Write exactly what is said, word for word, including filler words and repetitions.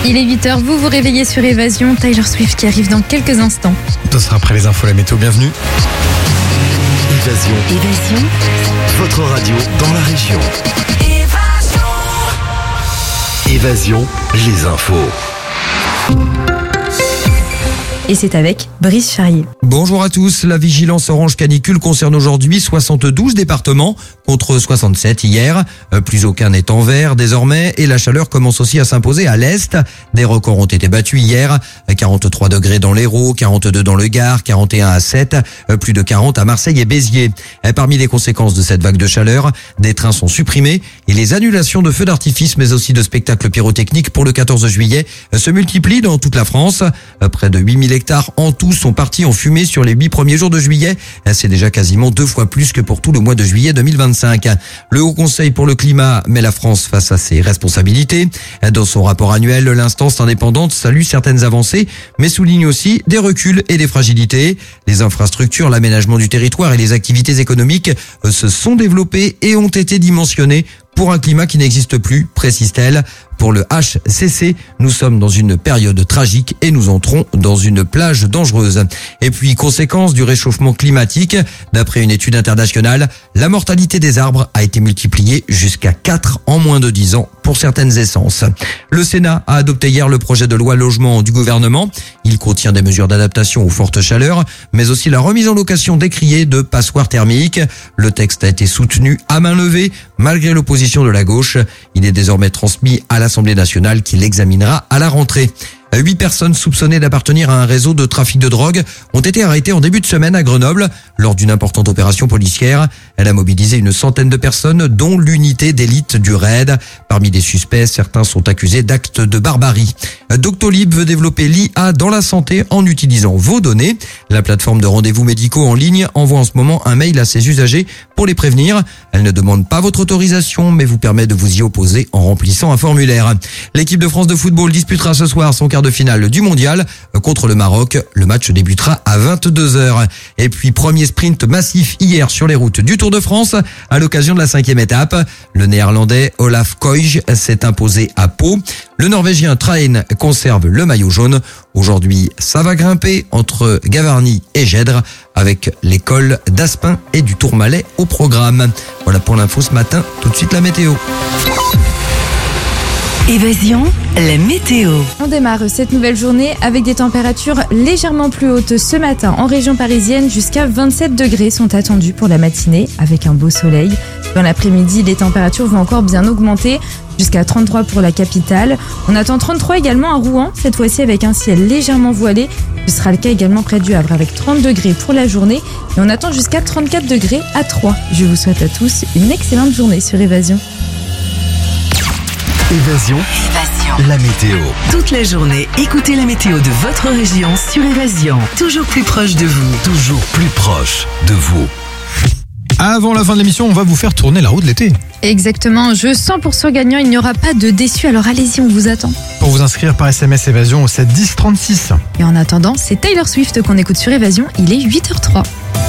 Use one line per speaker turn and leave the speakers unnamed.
Il est huit heures, vous vous réveillez sur Évasion. Taylor Swift qui arrive dans quelques instants.
Ce sera après les infos, la météo, bienvenue.
Évasion.
Évasion.
Votre radio dans la région. Évasion. Évasion, les infos.
Et c'est avec Brice Charrier.
Bonjour à tous. La vigilance orange canicule concerne aujourd'hui soixante-douze départements contre soixante-sept hier. Plus aucun n'est en vert désormais et la chaleur commence aussi à s'imposer à l'est. Des records ont été battus hier. quarante-trois degrés dans l'Hérault, quarante-deux dans le Gard, quarante et un à Sète, plus de quarante à Marseille et Béziers. Parmi les conséquences de cette vague de chaleur, des trains sont supprimés et les annulations de feux d'artifice mais aussi de spectacles pyrotechniques pour le quatorze juillet se multiplient dans toute la France. Près de huit mille hectares en tout sont partis en fumée sur les huit premiers jours de juillet. C'est déjà quasiment deux fois plus que pour tout le mois de juillet deux mille vingt-cinq. Le Haut Conseil pour le climat met la France face à ses responsabilités. Dans son rapport annuel, l'instance indépendante salue certaines avancées, mais souligne aussi des reculs et des fragilités. Les infrastructures, l'aménagement du territoire et les activités économiques se sont développées et ont été dimensionnées pour un climat qui n'existe plus, précise-t-elle. Pour le H C C, nous sommes dans une période tragique et nous entrons dans une plage dangereuse. Et puis, conséquence du réchauffement climatique, d'après une étude internationale, la mortalité des arbres a été multipliée jusqu'à quatre en moins de dix ans pour certaines essences. Le Sénat a adopté hier le projet de loi logement du gouvernement. Il contient des mesures d'adaptation aux fortes chaleurs, mais aussi la remise en location décriée de passoires thermiques. Le texte a été soutenu à main levée, malgré l'opposition de la gauche. Il est désormais transmis à l'Assemblée nationale qui l'examinera à la rentrée. Huit personnes soupçonnées d'appartenir à un réseau de trafic de drogue ont été arrêtées en début de semaine à Grenoble lors d'une importante opération policière. Elle a mobilisé une centaine de personnes, dont l'unité d'élite du raid. Parmi les suspects, certains sont accusés d'actes de barbarie. Doctolib veut développer l'I A dans la santé en utilisant vos données. La plateforme de rendez-vous médicaux en ligne envoie en ce moment un mail à ses usagers pour les prévenir. Elle ne demande pas votre autorisation, mais vous permet de vous y opposer en remplissant un formulaire. L'équipe de France de football disputera ce soir son quart de finale du mondial contre le Maroc. Le match débutera à vingt-deux heures. Et puis, premier sprint massif hier sur les routes du Tour de France à l'occasion de la cinquième étape. Le néerlandais Olaf Koij s'est imposé à Pau. Le norvégien Traen conserve le maillot jaune. Aujourd'hui, ça va grimper entre Gavarnie et Gèdre avec les cols d'Aspin et du Tourmalet au programme. Voilà pour l'info ce matin. Tout de suite la météo.
Évasion, la météo.
On démarre cette nouvelle journée avec des températures légèrement plus hautes ce matin en région parisienne. Jusqu'à vingt-sept degrés sont attendus pour la matinée avec un beau soleil. Dans l'après-midi, les températures vont encore bien augmenter jusqu'à trente-trois pour la capitale. On attend trente-trois également à Rouen, cette fois-ci avec un ciel légèrement voilé. Ce sera le cas également près du Havre avec trente degrés pour la journée. Et on attend jusqu'à trente-quatre degrés à Troyes. Je vous souhaite à tous une excellente journée sur Évasion.
Évasion.
Évasion.
La météo.
Toute la journée, écoutez la météo de votre région sur Évasion. Toujours plus proche de vous.
Toujours plus proche de vous.
Avant la fin de l'émission, on va vous faire tourner la roue de l'été.
Exactement, jeu cent pour cent gagnant, il n'y aura pas de déçus, alors allez-y, on vous attend.
Pour vous inscrire par S M S Évasion au sept dix trente-six.
Et en attendant, c'est Taylor Swift qu'on écoute sur Évasion, il est huit heures zéro trois.